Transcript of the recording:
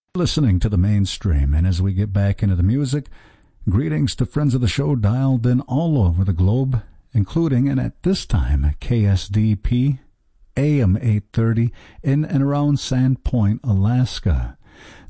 Listening to the mainstream, and as we get back into the music, greetings to friends of the show dialed in all over the globe, including, and at this time, KSDP, AM 830, in and around Sandpoint, Alaska.